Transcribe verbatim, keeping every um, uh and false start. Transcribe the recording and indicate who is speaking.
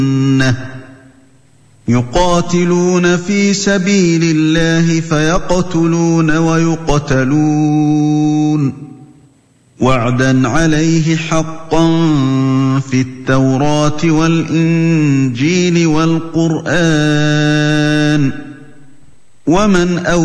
Speaker 1: يقاتلون في سبيل الله فيقتلون ويقتلون وعدا عليه حقا في التوراة والإنجيل والقرآن ومن